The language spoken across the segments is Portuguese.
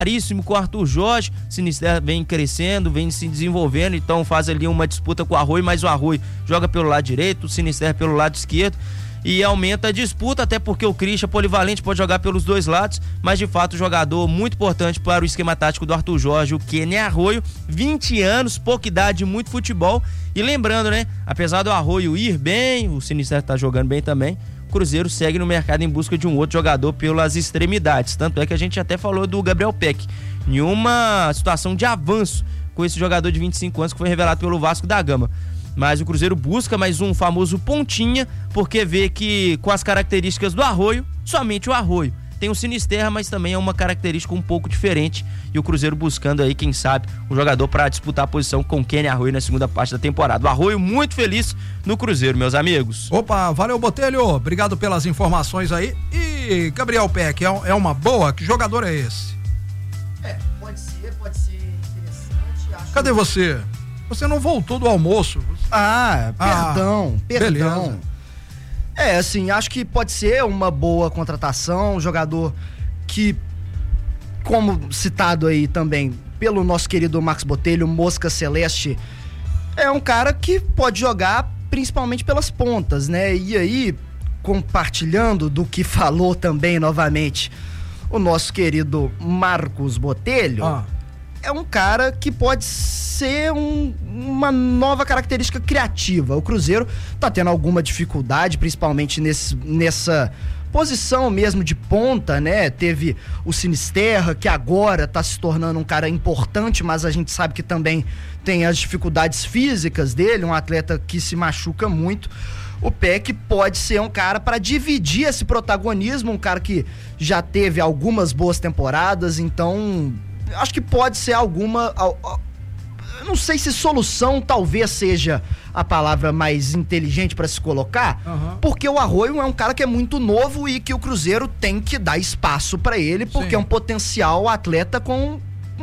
caríssimo com o Arthur Jorge. O Sinisterra vem crescendo, vem se desenvolvendo, então faz ali uma disputa com o Arroio, mas o Arroio joga pelo lado direito, o Sinisterra pelo lado esquerdo, e aumenta a disputa, até porque o Christian polivalente pode jogar pelos dois lados, mas de fato jogador muito importante para o esquema tático do Arthur Jorge, o Kenny Arroio, 20 anos, pouca idade, muito futebol. E lembrando, né, apesar do Arroio ir bem, o Sinisterra tá jogando bem também, o Cruzeiro segue no mercado em busca de um outro jogador pelas extremidades, tanto é que a gente até falou do Gabriel Peck, em uma situação de avanço com esse jogador de 25 anos que foi revelado pelo Vasco da Gama. Mas o Cruzeiro busca mais um famoso pontinha, porque vê que com as características do Arroio, somente o Arroio. Tem o Sinisterra, mas também é uma característica um pouco diferente, e o Cruzeiro buscando aí, quem sabe, um jogador para disputar a posição com o Kenny Arroio na segunda parte da temporada. O Arroio muito feliz no Cruzeiro, meus amigos. Opa, valeu, Botelho, obrigado pelas informações aí. E Gabriel Peck, é uma boa? Que jogador é esse? Pode ser interessante. Cadê você? Você não voltou do almoço. Perdão. Beleza. Assim, acho que pode ser uma boa contratação, um jogador que, como citado aí também pelo nosso querido Max Botelho, Mosca Celeste, é um cara que pode jogar principalmente pelas pontas, né? E aí, compartilhando do que falou também novamente o nosso querido Marcos Botelho, é um cara que pode ser uma nova característica criativa. O Cruzeiro tá tendo alguma dificuldade, principalmente nessa posição mesmo de ponta, né? Teve o Sinisterra, que agora tá se tornando um cara importante, mas a gente sabe que também tem as dificuldades físicas dele, um atleta que se machuca muito. O Peck pode ser um cara para dividir esse protagonismo, um cara que já teve algumas boas temporadas, então acho que pode ser alguma... não sei se solução talvez seja a palavra mais inteligente para se colocar, porque o Arroio é um cara que é muito novo e que o Cruzeiro tem que dar espaço para ele, porque é um potencial atleta com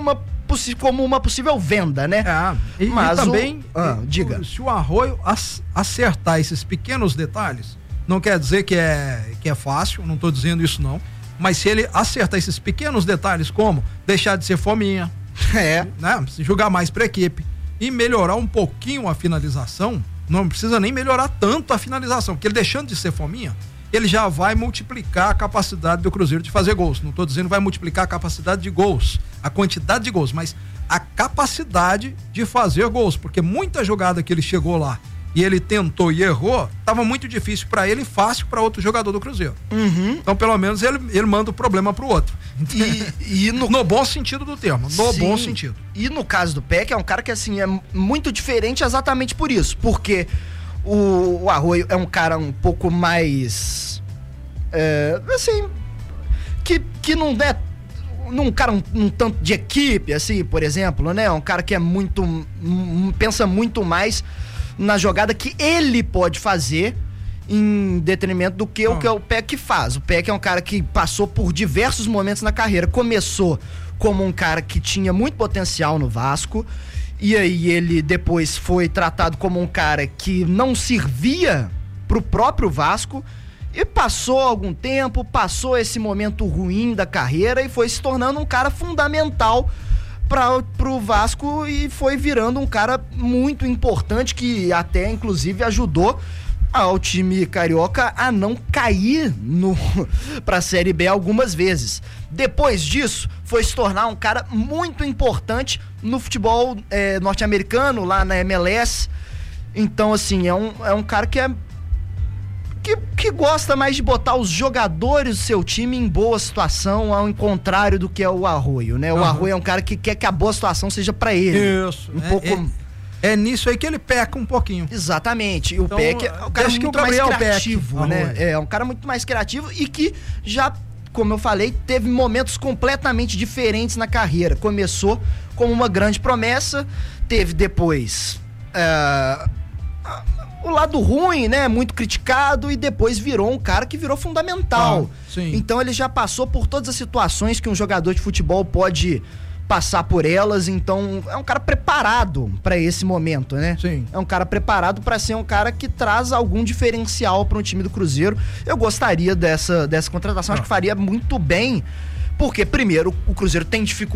como uma possível venda, né? Mas também, diga. Se o Arroio acertar esses pequenos detalhes, não quer dizer que é fácil, não tô dizendo isso não, mas se ele acertar esses pequenos detalhes, como deixar de ser fominha, né? Se jogar mais pra equipe e melhorar um pouquinho a finalização, não precisa nem melhorar tanto a finalização, porque ele deixando de ser fominha, ele já vai multiplicar a capacidade do Cruzeiro de fazer gols. Não tô dizendo vai multiplicar a capacidade de gols, a quantidade de gols, mas a capacidade de fazer gols, porque muita jogada que ele chegou lá e ele tentou e errou, tava muito difícil para ele e fácil para outro jogador do Cruzeiro. Então, pelo menos, ele manda o problema pro outro. No bom sentido do termo, bom sentido. E no caso do Peck, é um cara que, assim, é muito diferente exatamente por isso, porque o Arroio é um cara um pouco mais, assim, que não é um cara um tanto de equipe, assim, por exemplo, né? Um cara que é pensa muito mais na jogada que ele pode fazer em detrimento do que o que o Peck faz. O Peck é um cara que passou por diversos momentos na carreira. Começou como um cara que tinha muito potencial no Vasco, e aí ele depois foi tratado como um cara que não servia pro próprio Vasco, e passou algum tempo, passou esse momento ruim da carreira e foi se tornando um cara fundamental pro Vasco e foi virando um cara muito importante que até inclusive ajudou ao time carioca a não cair pra Série B algumas vezes. Depois disso, foi se tornar um cara muito importante no futebol norte-americano, lá na MLS. Então, assim, é um cara que gosta mais de botar os jogadores do seu time em boa situação, ao contrário do que é o Arroio, né? O Arroio é um cara que quer que a boa situação seja pra ele. Isso. É nisso aí que ele peca um pouquinho. Exatamente. E o Peck é um cara muito mais criativo, né? É um cara muito mais criativo e que já, como eu falei, teve momentos completamente diferentes na carreira. Começou como uma grande promessa, teve depois o lado ruim, né? Muito criticado, e depois virou um cara que virou fundamental. Então ele já passou por todas as situações que um jogador de futebol pode passar por elas, então é um cara preparado para esse momento, né? É um cara preparado para ser um cara que traz algum diferencial para um time do Cruzeiro. Eu gostaria dessa contratação, acho que faria muito bem, porque primeiro o Cruzeiro tem dificuldade